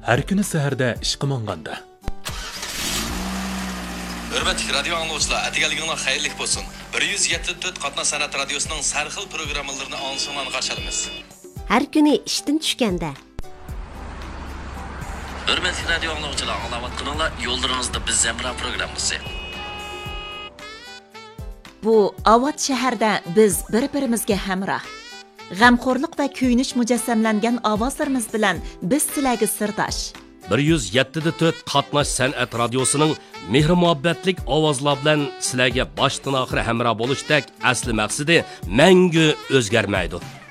Har kuni saharda ishqa monganda. Hörmətli radio anlıqçılar, atigaliginglar xayrlik bolsun. 174 Qatnaş Sanat Radiosuning sarxil programmalarini anglashinglarni qarshi olamiz. Har kuni ishdan tushganda. Hörmətli radio anlıqçılar, anglayotganinglar yo'llaringizda biz Zemra programmasi. Bu Avat shahrida biz bir-birimizga hamroh. G'amxo'rlik va kuyinish mujassamlangan ovozlarimiz bilan biz sizlarga sirdosh. 107.4 Qatnaş Sanat Radiosuning mehr-muhabbatlik ovozlar bilan sizlarga boshdan oxir hamroh bo'lishdak asli maqsadi mangu o'zgarmaydi.